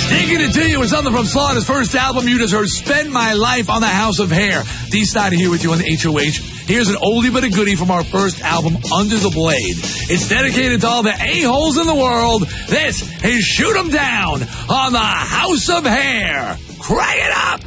Taking it to you with something from Slaughter's first album. You just heard Spend My Life on the House of Hair. D-Side here with you on the HOH. Here's an oldie but a goodie from our first album, Under the Blade. It's dedicated to all the a-holes in the world. This is Shoot 'em Down on the House of Hair. Crank it up!